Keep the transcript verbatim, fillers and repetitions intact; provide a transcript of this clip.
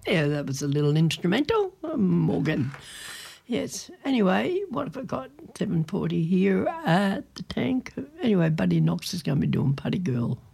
Yeah, that was a little instrumental, Morgan. Yes. Anyway, what have I got? seven forty here at the tank. Anyway, Buddy Knox is going to be doing Putty Girl.